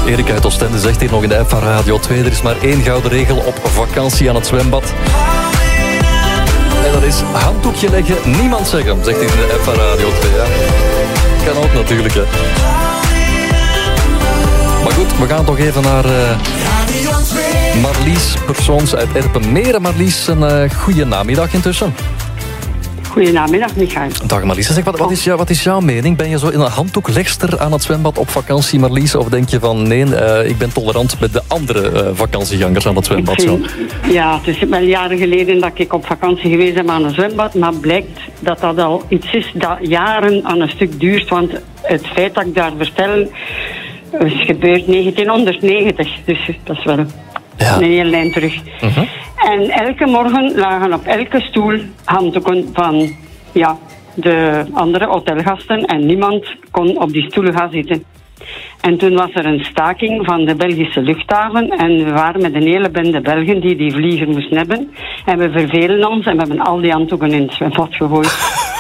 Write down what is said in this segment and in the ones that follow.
Erik uit Oostende zegt hier nog in de app van Radio 2... er is maar 1 gouden regel op vakantie aan het zwembad. En dat is handdoekje leggen, niemand zeggen, zegt hij in de app van Radio 2. Ja. Kan ook natuurlijk, hè. Maar goed, we gaan toch even naar Marlies Persoons uit Erpenmeren. Marlies, een goede namiddag intussen. Goedenamiddag, Michael. Dag Marlies. Zeg, wat is jouw mening? Ben je zo in een handdoeklegster aan het zwembad op vakantie, Marlies? Of denk je van nee, ik ben tolerant met de andere vakantiegangers aan het zwembad? Ja, het is wel jaren geleden dat ik op vakantie geweest ben aan een zwembad. Maar blijkt dat dat al iets is dat jaren aan een stuk duurt. Want het feit dat ik daar vertel is gebeurd 1990. Dus dat is wel een hele lijn terug. Uh-huh. En elke morgen lagen op elke stoel handdoeken van de andere hotelgasten. En niemand kon op die stoelen gaan zitten. En toen was er een staking van de Belgische luchthaven. En we waren met een hele bende Belgen die vlieger moesten hebben. En we vervelen ons en we hebben al die handdoeken in het zwembad gegooid.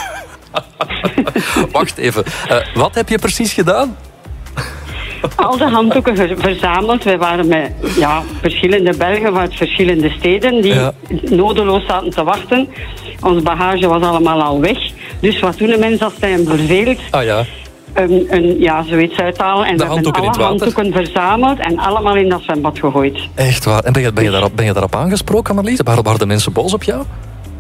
Wacht even. Wat heb je precies gedaan? Al de handdoeken verzameld. Wij waren met verschillende Belgen uit verschillende steden die nodeloos zaten te wachten. Ons bagage was allemaal al weg. Dus wat doen de mensen als hij hem verveelt? Zoiets uithalen. En we hebben alle handdoeken verzameld en allemaal in dat zwembad gegooid. Echt waar? En ben je daarop aangesproken, Marlies? Waren de mensen boos op jou?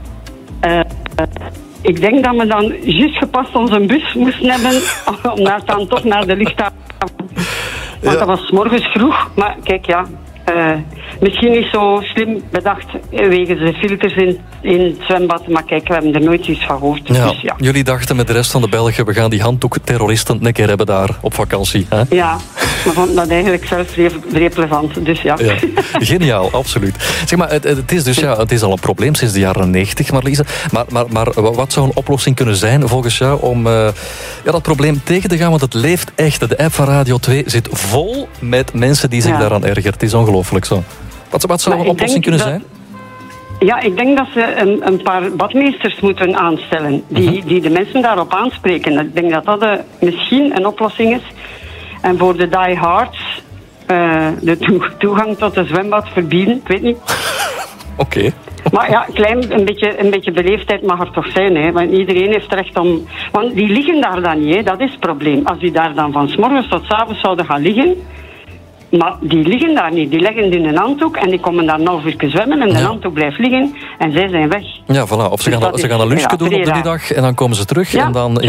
Ik denk dat we dan juist gepast onze bus moesten hebben om dan toch naar de luchthaven. Want dat was 's morgens vroeg. Maar kijk, misschien niet zo slim bedacht wegens de filters in het zwembad. Maar kijk, we hebben er nooit iets van gehoord. Ja, dus, jullie dachten met de rest van de Belgen, we gaan die handdoekterroristen een keer hebben daar op vakantie. Hè? Ja, we vonden dat eigenlijk zelf vrij plezant. Dus ja. Geniaal, absoluut. Zeg maar, het is dus het is al een probleem sinds de jaren 90, Marlies. Maar wat zou een oplossing kunnen zijn volgens jou om dat probleem tegen te gaan? Want het leeft echt. De app van Radio 2 zit vol met mensen die zich daaraan ergeren. Het is ongelooflijk zo. Wat zou een oplossing kunnen zijn? Ja, ik denk dat ze een paar badmeesters moeten aanstellen die de mensen daarop aanspreken. Ik denk dat dat misschien een oplossing is. En voor de diehards de toegang tot de zwembad verbieden, ik weet niet. Oké. Maar een beetje beleefdheid mag er toch zijn, hè? Want iedereen heeft recht om... Want die liggen daar dan niet, hè? Dat is het probleem. Als die daar dan van 's morgens tot 's avonds zouden gaan liggen... Maar die liggen daar niet. Die leggen in een handdoek en die komen daar een half uur zwemmen en de handdoek blijft liggen en zij zijn weg. Ja, voilà. Of ze gaan een lunchje doen op die dag en dan komen ze terug en dan...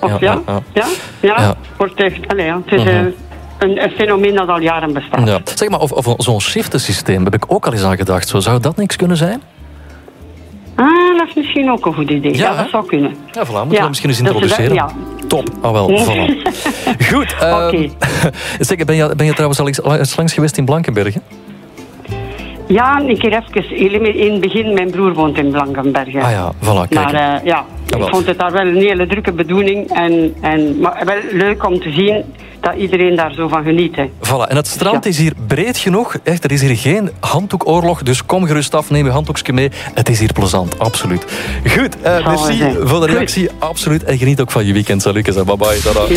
Wordt echt... het is een fenomeen dat al jaren bestaat. Ja. Zeg maar, of zo'n shiftensysteem, heb ik ook al eens aan gedacht. Zou dat niks kunnen zijn? Dat is misschien ook een goed idee. Ja, dat zou kunnen. Ja, voilà. Moeten we misschien eens introduceren. Top. Voilà. Goed. Zeg, ben je trouwens al eens langs geweest in Blankenbergen? Ja, een keer even. In het begin, mijn broer woont in Blankenbergen. Ah ja, voilà. Kijk. Maar ik vond het daar wel een hele drukke bedoeling. Maar wel leuk om te zien dat iedereen daar zo van geniet. Hè. Voilà. En het strand is hier breed genoeg. Echt, er is hier geen handdoekoorlog. Dus kom gerust af, neem je handdoekje mee. Het is hier plezant, absoluut. Goed, merci voor de reactie. Absoluut. En geniet ook van je weekend. Salut, bye bye. Tada.